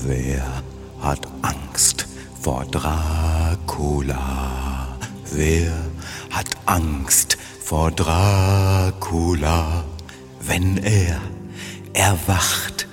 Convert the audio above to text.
Wer hat Angst vor Dracula? Wer hat Angst vor Dracula? Wenn er erwacht,